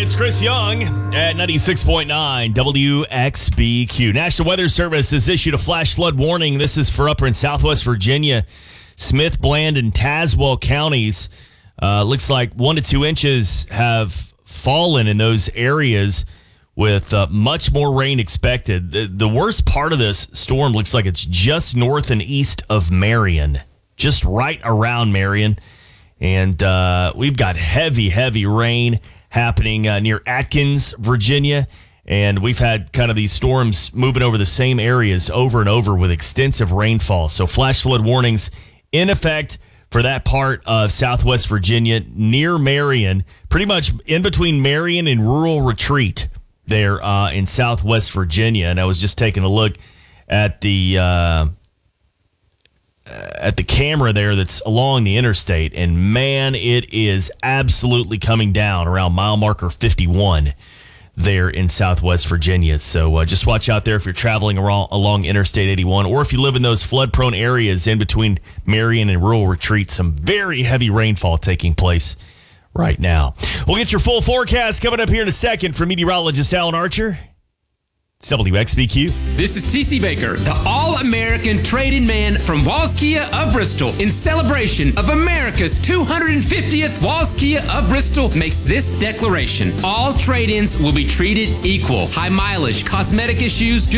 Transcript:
It's Chris Young at 96.9 WXBQ. National Weather Service has issued a flash flood warning. This is for upper and southwest Virginia, Smith, Bland, and Tazewell counties. Looks like 1 to 2 inches have fallen in those areas with much more rain expected. The worst part of this storm looks like it's just north and east of Marion, just right around Marion. And we've got heavy rain happening near Atkins, Virginia. And we've had kind of these storms moving over the same areas over and over with extensive rainfall. So flash flood warnings in effect for that part of southwest Virginia near Marion, pretty much in between Marion and Rural Retreat there in southwest Virginia. And I was just taking a look at the camera there that's along the interstate, and man, it is absolutely coming down around mile marker 51 there in southwest Virginia. So just watch out there if you're traveling along Interstate 81, or if you live in those flood-prone areas in between Marion and Rural Retreat. Some very heavy rainfall taking place right now. We'll get your full forecast coming up here in a second from meteorologist Alan Archer. It's WXBQ. This is TC Baker, the All-American Trade-In Man from Walls Kia of Bristol. In celebration of America's 250th, Walls Kia of Bristol makes this declaration. All trade-ins will be treated equal. High mileage, cosmetic issues,